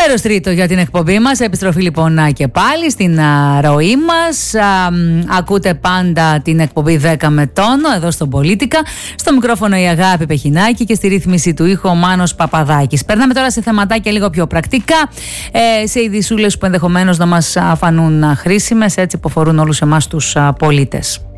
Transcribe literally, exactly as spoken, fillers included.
Μέρος τρίτο για την εκπομπή μας. Επιστροφή λοιπόν και πάλι στην α, ροή μας. Α, ακούτε πάντα την εκπομπή δέκα με τόνο εδώ στο Πολίτικα. Στο μικρόφωνο η Αγάπη Πεχινάκη και στη ρύθμιση του ήχου ο Μάνος Παπαδάκης. Περνάμε τώρα σε θεματάκια λίγο πιο πρακτικά, ε, σε ειδισούλες που ενδεχομένως να μας φανούν χρήσιμες, έτσι που αφορούν όλους εμάς τους πολίτες.